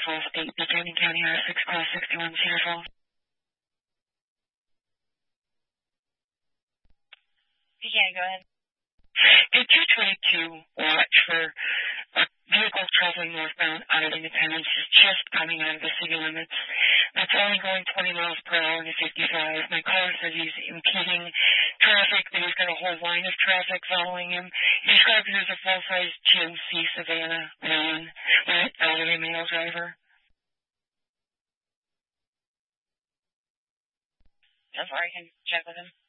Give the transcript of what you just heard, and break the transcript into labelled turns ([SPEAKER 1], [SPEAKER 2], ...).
[SPEAKER 1] Falls State, Buchanan County, R6 Class 61, Cedar Falls.
[SPEAKER 2] Yeah, go ahead.
[SPEAKER 1] Did you try to watch for a vehicle traveling northbound out of Independence just coming out of the city limits? That's only going 20 miles per hour in a 55. My caller says he's impeding traffic, that he's got a whole line of traffic following him. He described it as a full-size GMC Savannah van with an elderly male driver.
[SPEAKER 2] That's where I can check with him.